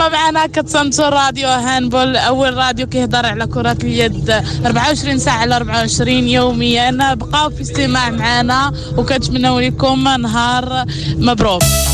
كما معنا كتصنتو راديو هانبول، أول راديو كيهضر على كرة اليد 24 ساعة على 24 يوميا. بقاو في استماع معنا وكنتمنوا لكم نهار مبروك.